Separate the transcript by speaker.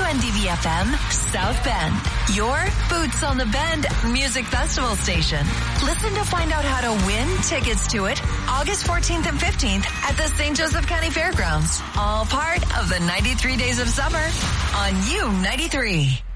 Speaker 1: WNDV-FM, South Bend, your Boots on the Bend music festival station. Listen to find out how to win tickets to it August 14th and 15th at the St. Joseph County Fairgrounds. All part of the 93 Days of Summer on U93.